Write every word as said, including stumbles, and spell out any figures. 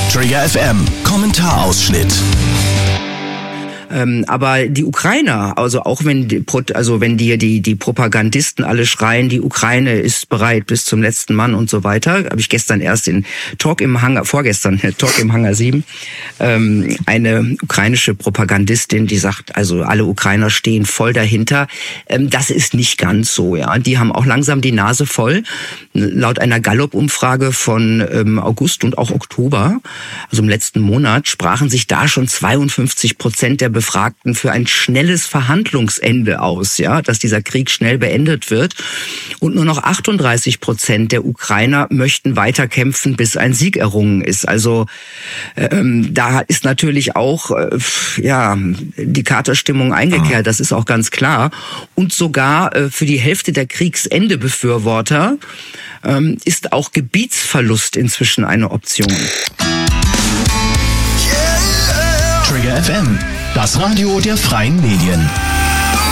Trigger F M, Kommentarausschnitt. Ähm, aber die Ukrainer, also auch wenn die, also wenn die, die die Propagandisten alle schreien, die Ukraine ist bereit bis zum letzten Mann und so weiter, habe ich gestern erst in Talk im Hangar, vorgestern Talk im Hangar sieben, ähm, eine ukrainische Propagandistin, die sagt, also alle Ukrainer stehen voll dahinter. Ähm, das ist nicht ganz so, ja. Die haben auch langsam die Nase voll. Laut einer Gallup-Umfrage von ähm, August und auch Oktober, also im letzten Monat, sprachen sich da schon zweiundfünfzig Prozent der Befragten für ein schnelles Verhandlungsende aus, ja, dass dieser Krieg schnell beendet wird. Und nur noch achtunddreißig Prozent der Ukrainer möchten weiter kämpfen, bis ein Sieg errungen ist. Also ähm, da ist natürlich auch äh, ja die Katerstimmung eingekehrt, das ist auch ganz klar. Und sogar äh, für die Hälfte der Kriegsende-Befürworter ähm, ist auch Gebietsverlust inzwischen eine Option. Trigger F M, das Radio der freien Medien.